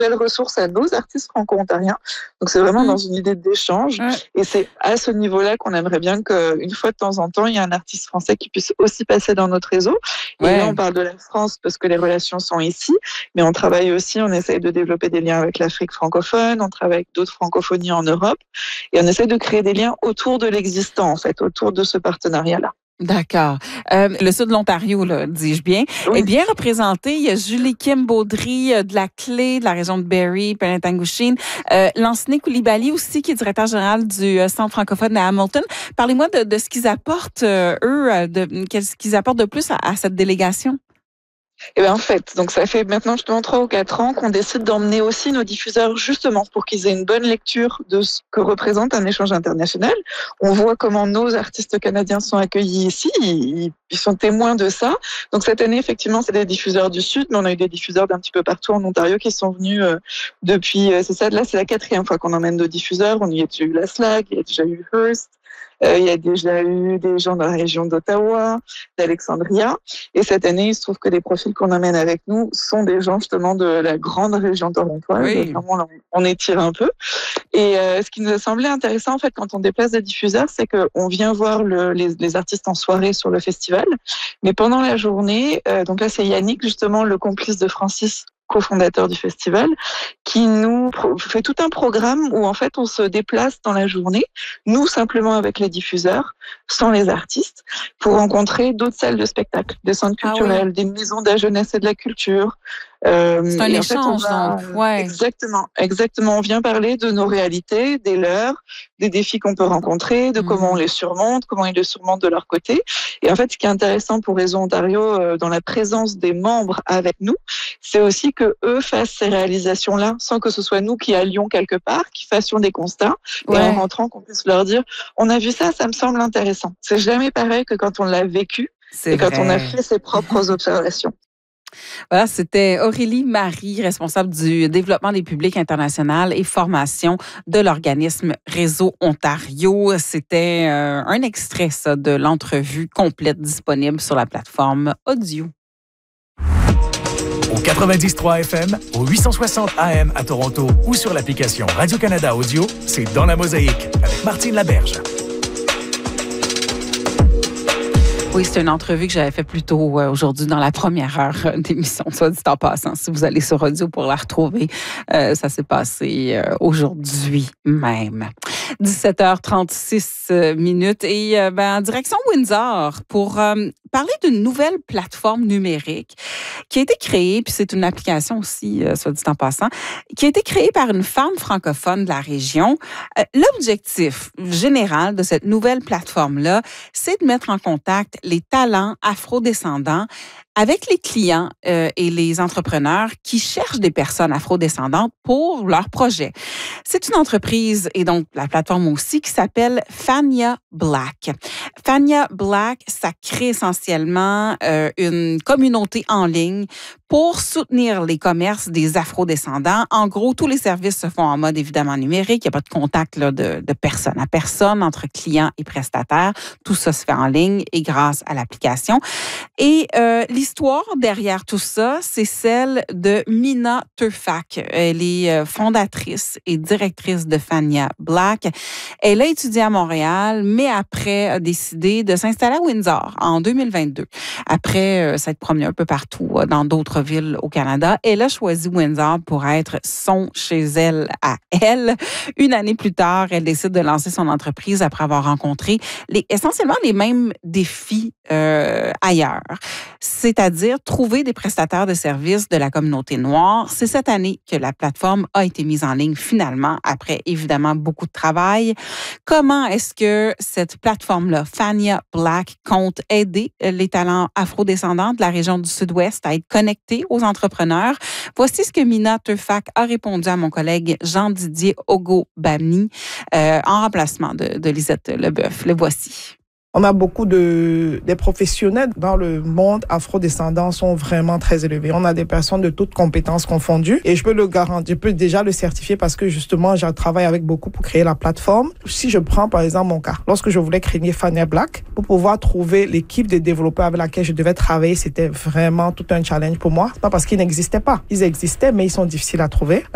belle ressource à nos artistes franco-ontariens. Donc, c'est vraiment dans une idée d'échange. Et c'est à ce niveau-là qu'on aimerait bien qu'une fois de temps en temps, il y ait un artiste français qui puisse aussi passer dans notre réseau. Et là, on parle de la France parce que les relations sont ici, mais on travaille aussi, on essaye de développer des liens avec l'Afrique francophone, on travaille avec d'autres francophonies en Europe, et on essaie de créer des liens autour de l'existant, en fait, autour de ce partenariat-là. D'accord. Le sud de l'Ontario, là, dis-je bien, est bien représenté. Il y a Julie Kim Baudry de la Clé, de la région de Barrie, Penetanguishene. Lansné Koulibaly aussi, qui est directeur général du Centre francophone à Hamilton. Parlez-moi de ce qu'ils apportent, qu'est-ce qu'ils apportent de plus à cette délégation? Et bien en fait, donc ça fait maintenant justement 3 ou 4 ans qu'on décide d'emmener aussi nos diffuseurs justement pour qu'ils aient une bonne lecture de ce que représente un échange international. On voit comment nos artistes canadiens sont accueillis ici, ils sont témoins de ça. Donc cette année, effectivement, c'est des diffuseurs du Sud, mais on a eu des diffuseurs d'un petit peu partout en Ontario qui sont venus depuis, c'est ça, là c'est la 4e fois qu'on emmène nos diffuseurs. On y a déjà eu la SLAG, il y a déjà eu Hearst. Il y a déjà eu des gens dans la région d'Ottawa, d'Alexandria. Et cette année, il se trouve que les profils qu'on amène avec nous sont des gens justement de la grande région torontoise. Oui. Vraiment, on étire un peu. Et ce qui nous a semblé intéressant, en fait, quand on déplace des diffuseurs, c'est qu'on vient voir les artistes en soirée sur le festival. Mais pendant la journée, donc là, c'est Yannick, justement, le complice de Francis, cofondateur du festival, qui nous fait tout un programme où en fait on se déplace dans la journée, nous simplement avec les diffuseurs, sans les artistes, pour rencontrer d'autres salles de spectacle, des centres culturels, des maisons de la jeunesse et de la culture. C'est un échange, donc. Exactement. On vient parler de nos réalités, des leurs, des défis qu'on peut rencontrer, de comment on les surmonte, comment ils les surmontent de leur côté. Et en fait, ce qui est intéressant pour Réseau Ontario, dans la présence des membres avec nous, c'est aussi que eux fassent ces réalisations-là, sans que ce soit nous qui allions quelque part, qui fassions des constats, et en rentrant, qu'on puisse leur dire, on a vu ça, ça me semble intéressant. C'est jamais pareil que quand on l'a vécu et quand on a fait ses propres observations. Voilà, c'était Aurélie Marie, responsable du développement des publics international et formation de l'organisme Réseau Ontario. C'était un extrait, ça, de l'entrevue complète disponible sur la plateforme audio. Au 90.3 FM, au 860 AM à Toronto ou sur l'application Radio-Canada Audio, c'est Dans la Mosaïque avec Martine Laberge. Oui, c'est une entrevue que j'avais fait plus tôt aujourd'hui dans la première heure d'émission, soit dit en passant. Si vous allez sur audio pour la retrouver, ça s'est passé aujourd'hui même. 17h36 minutes et en direction Windsor pour parler d'une nouvelle plateforme numérique qui a été créée, puis c'est une application aussi, soit dit en passant, qui a été créée par une femme francophone de la région. L'objectif général de cette nouvelle plateforme-là, c'est de mettre en contact les talents afrodescendants avec les clients et les entrepreneurs qui cherchent des personnes afrodescendantes pour leurs projets. C'est une entreprise et donc la plateforme aussi qui s'appelle Fania Black. Fania Black, ça crée essentiellement une communauté en ligne pour soutenir les commerces des afrodescendants. En gros, tous les services se font en mode évidemment numérique. Il n'y a pas de contact là, de personne à personne entre clients et prestataires. Tout ça se fait en ligne et grâce à l'application. Et l'histoire derrière tout ça, c'est celle de Mina Turfak. Elle est fondatrice et directrice de Fania Black. Elle a étudié à Montréal, mais après a décidé de s'installer à Windsor en 2022. Après s'être promenée un peu partout dans d'autres villes au Canada, elle a choisi Windsor pour être son chez elle à elle. Une année plus tard, elle décide de lancer son entreprise après avoir rencontré essentiellement les mêmes défis ailleurs. C'est-à-dire trouver des prestataires de services de la communauté noire. C'est cette année que la plateforme a été mise en ligne finalement, après évidemment beaucoup de travail. Comment est-ce que cette plateforme-là, Fania Black, compte aider les talents afrodescendants de la région du Sud-Ouest à être connectés aux entrepreneurs? Voici ce que Mina Turfak a répondu à mon collègue Jean-Didier Ogo-Bamni en remplacement de Lisette Leboeuf. Le voici. On a beaucoup des professionnels dans le monde afrodescendant sont vraiment très élevés. On a des personnes de toutes compétences confondues et je peux le garantir, je peux déjà le certifier parce que justement, je travaille avec beaucoup pour créer la plateforme. Si je prends par exemple mon cas, lorsque je voulais créer Fania Black, pour pouvoir trouver l'équipe de développeurs avec laquelle je devais travailler, c'était vraiment tout un challenge pour moi. C'est pas parce qu'ils n'existaient pas. Ils existaient, mais ils sont difficiles à trouver.